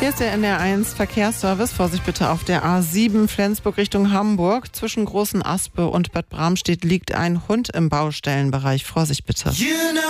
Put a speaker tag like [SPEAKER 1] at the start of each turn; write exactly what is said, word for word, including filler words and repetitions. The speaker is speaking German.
[SPEAKER 1] Hier ist der N D R eins Verkehrsservice. Vorsicht bitte auf der A sieben Flensburg Richtung Hamburg. Zwischen Großen Aspe und Bad Bramstedt liegt ein Hund im Baustellenbereich. Vorsicht bitte. You know